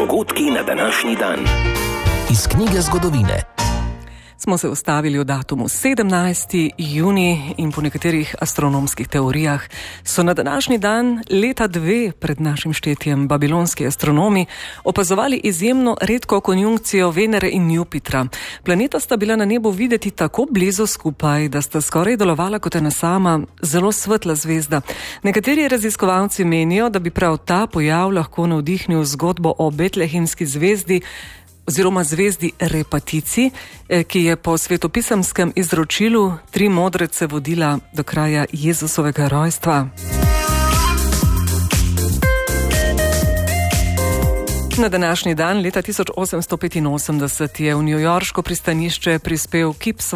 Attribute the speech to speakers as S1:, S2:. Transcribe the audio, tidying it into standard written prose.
S1: Dogodki na današnji dan.
S2: Iz knjige zgodovine.
S3: Smo se ustavili v datumu 17. junij in po nekaterih astronomskih teorijah so na današnji dan leta 2 pred našim štetjem babilonski astronomi opazovali izjemno redko konjunkcijo Venere in Jupitra. Planeta sta bila na nebu videti tako blizu skupaj, da sta skoraj delovala kot ena sama, zelo svetla zvezda. Nekateri raziskovalci menijo, da bi prav ta pojav lahko navdihnil zgodbo o betlehemski zvezdi, oziroma zvezdi Repatici, ki je po svetopisemskem izročilu 3 modrece vodila do kraja Jezusovega rojstva. Na današnji dan leta 1885 je v newyorško pristanišče prispel kip